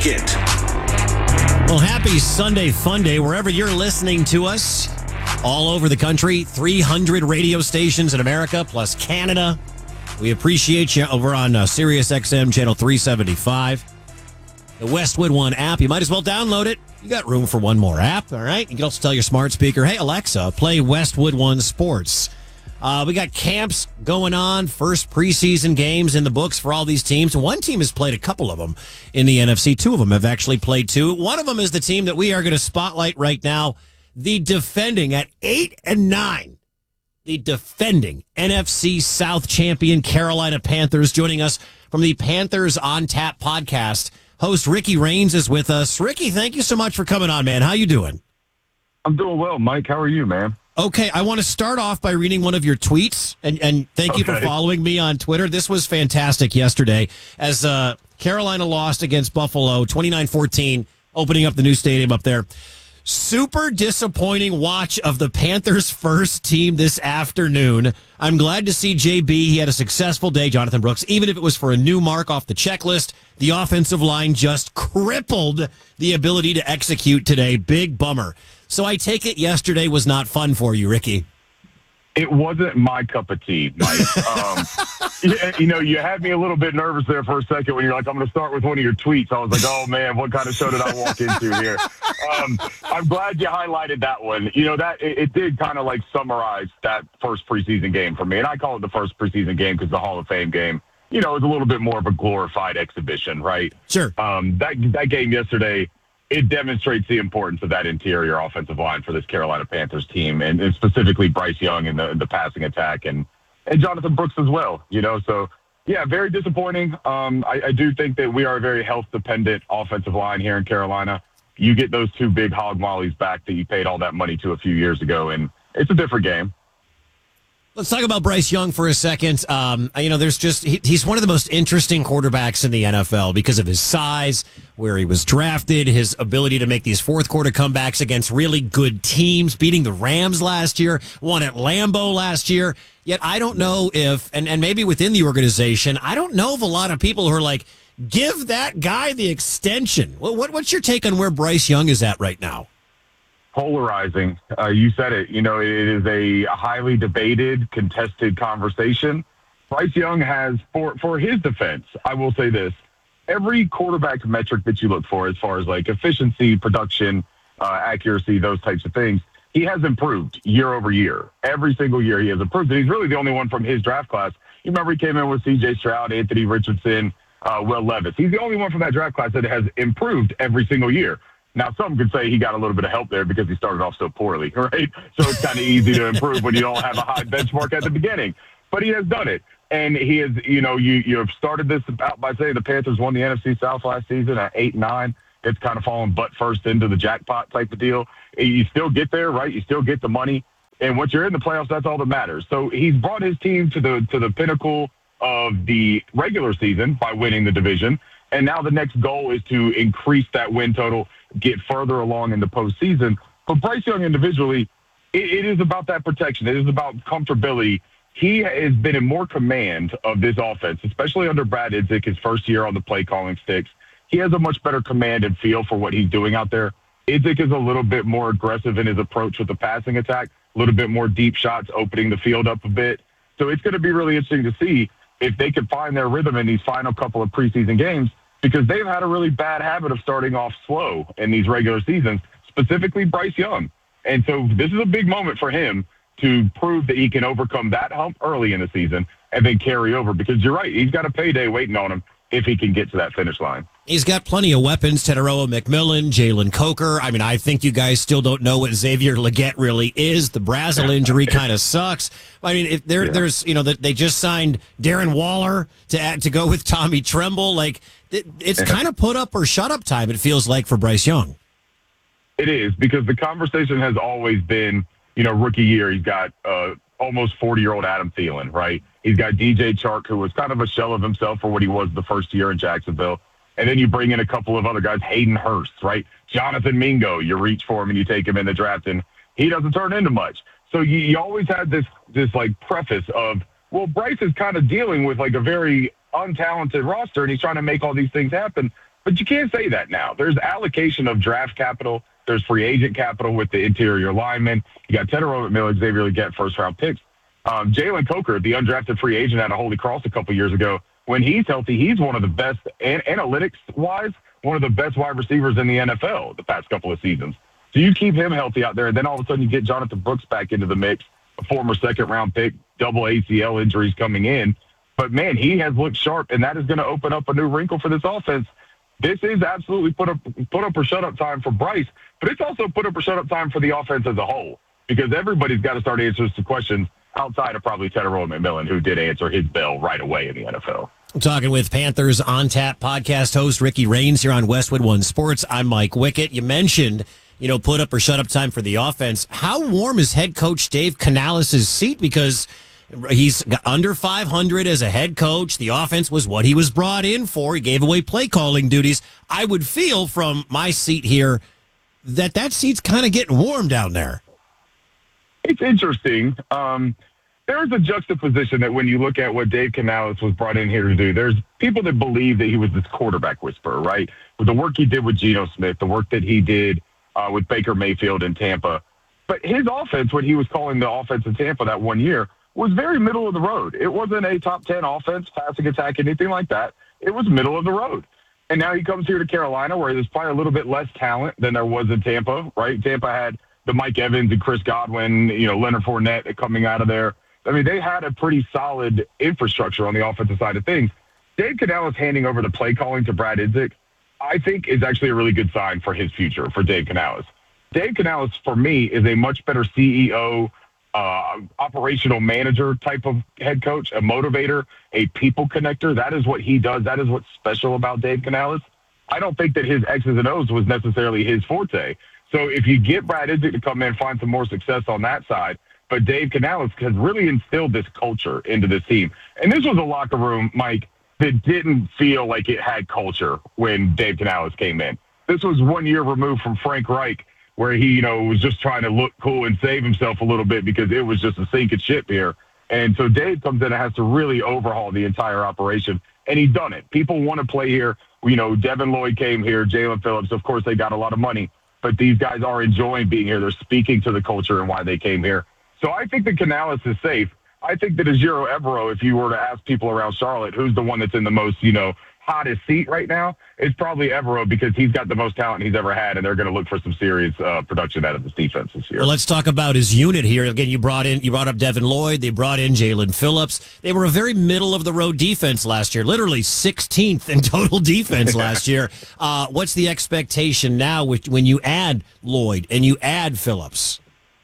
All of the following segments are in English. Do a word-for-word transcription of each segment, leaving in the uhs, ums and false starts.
Leggett. Well, happy Sunday Fun Day wherever you're listening to us. All over the country, three hundred radio stations in America plus Canada. We appreciate you over on uh, Sirius X M channel three seventy-five. The Westwood One app, you might as well download it. You got room for one more app, all right? You can also tell your smart speaker, hey, Alexa, play Westwood One Sports. Uh, we got camps going on, first preseason games in the books for all these teams. One team has played a couple of them in the N F C. Two of them have actually played two. One of them is the team that we are going to spotlight right now, the defending at eight and nine. The defending N F C South champion Carolina Panthers, joining us from the Panthers on Tap podcast. Host Ricky Raines is with us. Ricky, thank you so much for coming on, man. How you doing? I'm doing well, Mike. How are you, man? Okay, I want to start off by reading one of your tweets, and, and thank you okay. for following me on Twitter. This was fantastic yesterday as uh, Carolina lost against Buffalo twenty-nine fourteen, opening up the new stadium up there. Super disappointing watch of the Panthers' first team this afternoon. I'm glad to see J B. He had a successful day, Jonathan Brooks, even if it was for a new mark off the checklist. The offensive line just crippled the ability to execute today. Big bummer. So I take it yesterday was not fun for you, Ricky. It wasn't my cup of tea, Mike. um, you, you know, you had me a little bit nervous there for a second when you're like, I'm going to start with one of your tweets. I was like, oh, man, what kind of show did I walk into here? Um, I'm glad you highlighted that one. You know, that it, it did kind of like summarize that first preseason game for me. And I call it the first preseason game because the Hall of Fame game, you know, is a little bit more of a glorified exhibition, right? Sure. Um, that, that game yesterday, it demonstrates the importance of that interior offensive line for this Carolina Panthers team, and, and specifically Bryce Young in the, the passing attack, and, and Jonathan Brooks as well, you know. So, yeah, very disappointing. Um, I, I do think that we are a very health-dependent offensive line here in Carolina. You get those two big hog mollies back that you paid all that money to a few years ago, and it's a different game. Let's talk about Bryce Young for a second. Um, you know, there's just he, he's one of the most interesting quarterbacks in the N F L because of his size, where he was drafted, his ability to make these fourth quarter comebacks against really good teams, beating the Rams last year, won at Lambeau last year. Yet I don't know if, and, and maybe within the organization, I don't know of a lot of people who are like, give that guy the extension. What, what what's your take on where Bryce Young is at right now? Polarizing. Uh, you said it. You know, it is a highly debated, contested conversation. Bryce Young has, for, for his defense, I will say this. Every quarterback metric that you look for as far as like efficiency, production, uh, accuracy, those types of things, he has improved year over year. Every single year he has improved. And he's really the only one from his draft class. You remember he came in with C J Stroud, Anthony Richardson, uh, Will Levis. He's the only one from that draft class that has improved every single year. Now, some could say he got a little bit of help there because he started off so poorly, right? So it's kind of easy to improve when you don't have a high benchmark at the beginning. But he has done it. And he has, you know, you, you have started this out by saying the Panthers won the N F C South last season at eight nine. It's kind of fallen butt first into the jackpot type of deal. You still get there, right? You still get the money. And once you're in the playoffs, that's all that matters. So he's brought his team to the to the pinnacle of the regular season by winning the division. And now the next goal is to increase that win total, get further along in the postseason. But Bryce Young individually, it, it is about that protection. It is about comfortability. He has been in more command of this offense, especially under Brad Idzik, his first year on the play calling sticks. He has a much better command and feel for what he's doing out there. Idzik is a little bit more aggressive in his approach with the passing attack, a little bit more deep shots, opening the field up a bit. So it's going to be really interesting to see if they can find their rhythm in these final couple of preseason games, because they've had a really bad habit of starting off slow in these regular seasons, specifically Bryce Young. And so this is a big moment for him to prove that he can overcome that hump early in the season and then carry over, because you're right, he's got a payday waiting on him if he can get to that finish line. He's got plenty of weapons, Teteroa McMillan, Jalen Coker. I mean, I think you guys still don't know what Xavier Leggett really is. The Brazel injury kind of sucks. I mean, if there, yeah. there's, you know, that they just signed Darren Waller to add, to go with Tommy Tremble. Like, it, it's kind of put up or shut up time, it feels like, for Bryce Young. It is, because the conversation has always been, you know, rookie year, he's got uh, almost forty-year-old Adam Thielen, right? He's got D J Chark, who was kind of a shell of himself for what he was the first year in Jacksonville. And then you bring in a couple of other guys, Hayden Hurst, right? Jonathan Mingo, you reach for him and you take him in the draft, and he doesn't turn into much. So you, you always had this, this like preface of, well, Bryce is kind of dealing with like a very untalented roster, and he's trying to make all these things happen. But you can't say that now. There's allocation of draft capital. There's free agent capital with the interior linemen. You got Tetairoa McMillan, Xavier Legette, first-round picks. Um, Jalen Coker, the undrafted free agent out of Holy Cross a couple years ago, when he's healthy, he's one of the best, an- analytics-wise, one of the best wide receivers in the N F L the past couple of seasons. So you keep him healthy out there, and then all of a sudden you get Jonathan Brooks back into the mix, a former second-round pick, double A C L injuries coming in. But, man, he has looked sharp, and that is going to open up a new wrinkle for this offense. This is absolutely put up, put up or shut up time for Bryce, but it's also put up or shut up time for the offense as a whole, because everybody's got to start answering some questions outside of probably Tetairoa McMillan, who did answer his bell right away in the N F L. I'm talking with Panthers On Tap podcast host Ricky Raines here on Westwood One Sports. I'm Mike Wickett. You mentioned, you know, put up or shut up time for the offense. How warm is head coach Dave Canales' seat? Because he's under five hundred as a head coach. The offense was what he was brought in for. He gave away play calling duties. I would feel from my seat here that that seat's kind of getting warm down there. It's interesting. Um, there's a juxtaposition that when you look at what Dave Canales was brought in here to do, there's people that believe that he was this quarterback whisperer, right? With the work he did with Geno Smith, the work that he did uh, with Baker Mayfield in Tampa. But his offense, what he was calling the offense in Tampa that one year, was very middle of the road. It wasn't a top ten offense, passing attack, anything like that. It was middle of the road. And now he comes here to Carolina, where there's probably a little bit less talent than there was in Tampa, right? Tampa had the Mike Evans and Chris Godwin, you know, Leonard Fournette coming out of there. I mean, they had a pretty solid infrastructure on the offensive side of things. Dave Canales handing over the play calling to Brad Idzik, I think is actually a really good sign for his future, for Dave Canales. Dave Canales, for me, is a much better C E O, uh, operational manager type of head coach, a motivator, a people connector. That is what he does. That is what's special about Dave Canales. I don't think that his X's and O's was necessarily his forte. So if you get Brad Idzik to come in and find some more success on that side, but Dave Canales has really instilled this culture into this team. And this was a locker room, Mike, that didn't feel like it had culture when Dave Canales came in. This was one year removed from Frank Reich, where he, you know, was just trying to look cool and save himself a little bit because it was just a sinking ship here. And so Dave comes in and has to really overhaul the entire operation, and he's done it. People want to play here. You know, Devin Lloyd came here, Jalen Phillips. Of course, they got a lot of money, but these guys are enjoying being here. They're speaking to the culture and why they came here. So I think that Canales is safe. I think that Ejiro Evero, if you were to ask people around Charlotte, who's the one that's in the most, you know, hottest seat right now, it's probably Evero, because he's got the most talent he's ever had, and they're going to look for some serious uh, production out of this defense this year. Well, let's talk about his unit here. Again, you brought in, you brought up Devin Lloyd. They brought in Jalen Phillips. They were a very middle of the road defense last year, literally sixteenth in total defense last year. Uh, what's the expectation now with, when you add Lloyd and you add Phillips?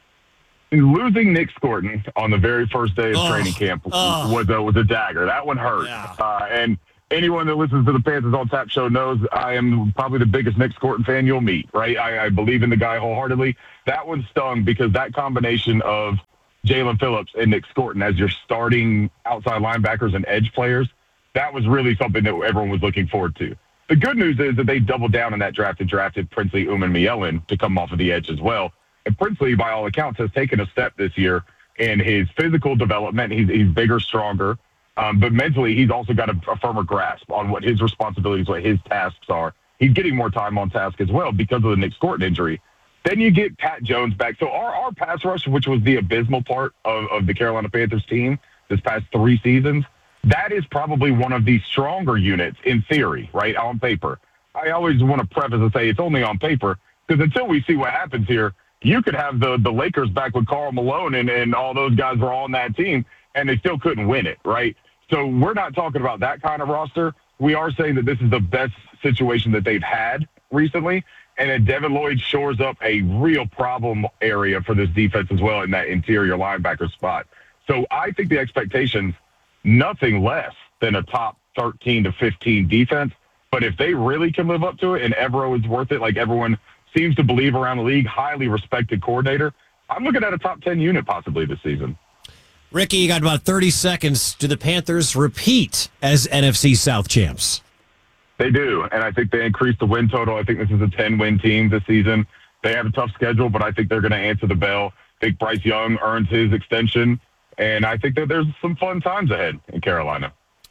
Losing Nick Scorton on the very first day of oh, training camp oh. was a was a dagger. That one hurt. Yeah. Uh, and anyone that listens to the Panthers On Tap show knows I am probably the biggest Nick Scorton fan you'll meet, right? I, I believe in the guy wholeheartedly. That one stung because that combination of Jalen Phillips and Nick Scorton as your starting outside linebackers and edge players, that was really something that everyone was looking forward to. The good news is that they doubled down on that draft and drafted Princely Umanmielen to come off of the edge as well. And Princely, by all accounts, has taken a step this year in his physical development. He's, he's bigger, stronger. Um, but mentally, he's also got a, a firmer grasp on what his responsibilities, what his tasks are. He's getting more time on task as well because of the Nick Scorton injury. Then you get Pat Jones back. So our, our pass rush, which was the abysmal part of, of the Carolina Panthers team this past three seasons, that is probably one of the stronger units in theory, right, on paper. I always want to preface and say it's only on paper, because until we see what happens here, you could have the, the Lakers back with Karl Malone and, and all those guys were on that team, and they still couldn't win it, right? So we're not talking about that kind of roster. We are saying that this is the best situation that they've had recently, and that Devin Lloyd shores up a real problem area for this defense as well in that interior linebacker spot. So I think the expectations, nothing less than a top thirteen to fifteen defense. But if they really can live up to it and Evero is worth it, like everyone seems to believe around the league, highly respected coordinator, I'm looking at a top ten unit possibly this season. Ricky, you got about thirty seconds. Do the Panthers repeat as N F C South champs? They do, and I think they increased the win total. I think this is a ten-win team this season. They have a tough schedule, but I think they're going to answer the bell. I think Bryce Young earns his extension, and I think that there's some fun times ahead in Carolina.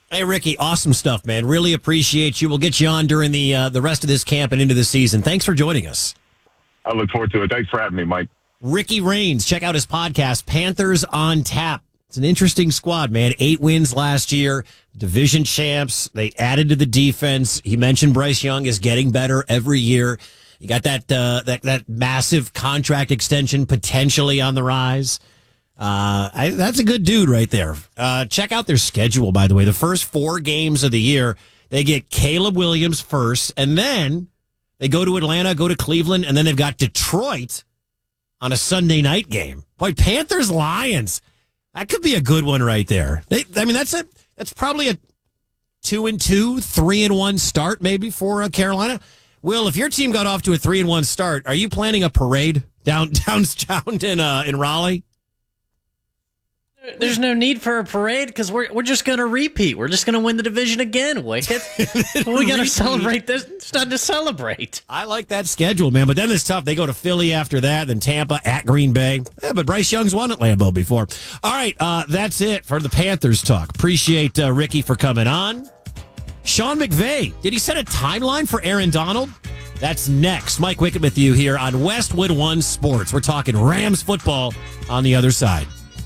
Hey, Ricky, awesome stuff, man. Really appreciate you. We'll get you on during the uh, the rest of this camp and into the season. Thanks for joining us. I look forward to it. Thanks for having me, Mike. Ricky Raines, check out his podcast, Panthers on Tap. It's an interesting squad, man. Eight wins last year, division champs. They added to the defense. He mentioned Bryce Young is getting better every year. You got that uh, that that massive contract extension potentially on the rise. Uh, I, that's a good dude right there. Uh, check out their schedule, by the way. The first four games of the year, they get Caleb Williams first, and then they go to Atlanta, go to Cleveland, and then they've got Detroit on a Sunday night game. Boy, Panthers Lions. That could be a good one right there. They, I mean, that's a that's probably a two and two, three and one start maybe for uh, Carolina. Will, if your team got off to a three and one start, are you planning a parade down down down in uh, in Raleigh? There's no need for a parade because we're we're just going to repeat. We're just going to win the division again, Wicket. We got to celebrate this. It's not to celebrate. I like that schedule, man. But then it's tough. They go to Philly after that, then Tampa at Green Bay. Yeah, but Bryce Young's won at Lambeau before. All right, uh, that's it for the Panthers talk. Appreciate uh, Ricky for coming on. Sean McVay, did he set a timeline for Aaron Donald? That's next. Mike Wicket with you here on Westwood One Sports. We're talking Rams football on the other side.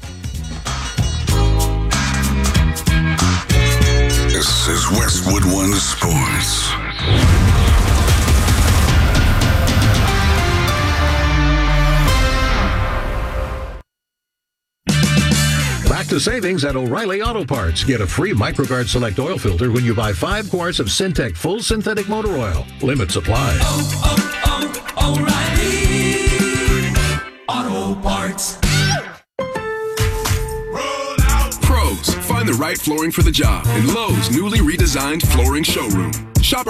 This is Westwood One Sports. Back to savings at O'Reilly Auto Parts. Get a free MicroGuard Select oil filter when you buy five quarts of Syntec Full Synthetic Motor Oil. Limit supply. Oh, oh, oh, O'Reilly Auto Parts. Pros, find the right flooring for the job in Lowe's newly redesigned flooring showroom. Shop